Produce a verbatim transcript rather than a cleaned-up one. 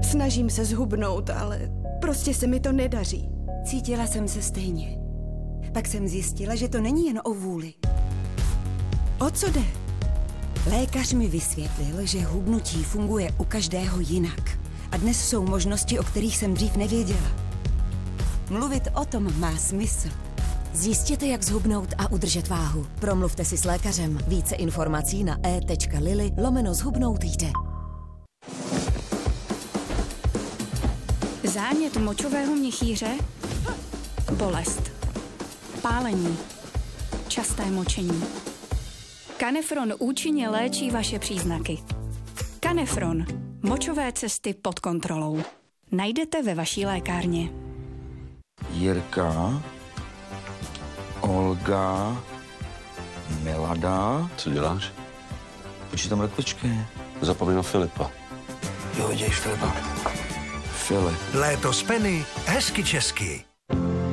Snažím se zhubnout, ale prostě se mi to nedaří. Cítila jsem se stejně. Pak jsem zjistila, že to není jen o vůli. O co jde? Lékař mi vysvětlil, že hubnutí funguje u každého jinak. A dnes jsou možnosti, o kterých jsem dřív nevěděla. Mluvit o tom má smysl. Zjistěte, jak zhubnout a udržet váhu. Promluvte si s lékařem. Více informací na e tečka lily lomeno zhubnout jde. Zánět močového měchýře, bolest, pálení, časté močení. Kanefron účinně léčí vaše příznaky. Kanefron. Močové cesty pod kontrolou. Najdete ve vaší lékárně. Jirka, Olga, Milada. Co děláš? Počítám mrkvičky. Zapomněl Filipa. Jo, dějš Filipa. Filip. Léto s Penny, hezky česky.